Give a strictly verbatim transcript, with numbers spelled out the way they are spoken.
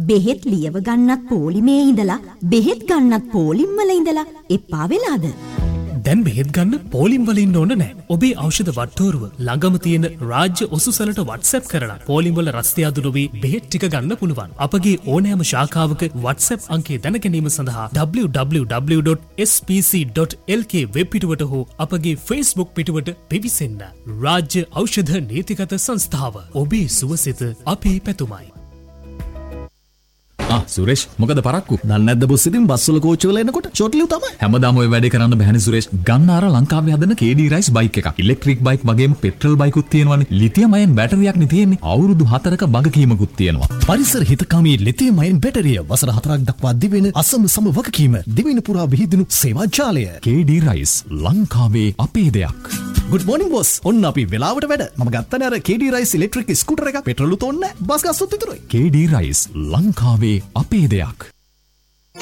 බෙහෙත් ලියව ගන්නත් පොලිමේ ඉඳලා බෙහෙත් ගන්නත් පොලිම් වල ඉඳලා එපා වෙලාද? දැන් බෙහෙත් ගන්න පොලිම් වල ඉන්න ඕන නැහැ. ඔබේ ඖෂධ වට්ටෝරුව ළඟම තියෙන රාජ්‍ය ඔසුසලට WhatsApp කරලා පොලිම් වල රස්තිය අඩු නොවි බෙහෙත් ටික ගන්න පුළුවන්. අපගේ ඕනෑම ශාඛාවක WhatsApp අංකය දැන ගැනීම සඳහා w w w dot s p c dot l k web පිටුවට හෝ අපගේ Facebook පිටුවට පිවිසෙන්න. රාජ්‍ය ඖෂධ නීතිගත සංස්ථාව. ඔබේ සුවසිත අපේ පැතුමයි. ආ සුරේෂ් මොකද පරක්කු? දන්නේ නැද්ද බොස් ඉතින් බස් වල කෝච්චි වල එනකොට ෂොට්ලිව් තමයි. හැමදාම ඔය වැඩේ කරන්න බෑනේ සුරේෂ්. ගන්න අර ලංකාවේ හදන K D Rice බයික් එකක්. ඉලෙක්ට්‍රික් බයික් වගේම පෙට්‍රල් බයිකුත් තියෙනවානේ. ලිතියම් අයන් බැටරියක් නේ තියෙන්නේ. අවුරුදු හතරක වගකීමකුත් තියෙනවා. පරිසර හිතකාමී ලිතියම් අයන් බැටරිය වසර හතරක් දක්වා දිවෙන අසම සම වගකීම දිවින පුරා විහිදුණු සේවා ජාලය. K D Rice ලංකාවේ අපේ දෙයක්. Good morning boss. ඔන්න අපි වෙලාවට වැඩ. මම ගත්තනේ අර K D Rice electric scooter එකක්. පෙට්‍රලුත් ඕනේ නැහැ. බස් ගාස්තුත් විතරයි. K D Rice ලංකාවේ අපේ දෙයක්.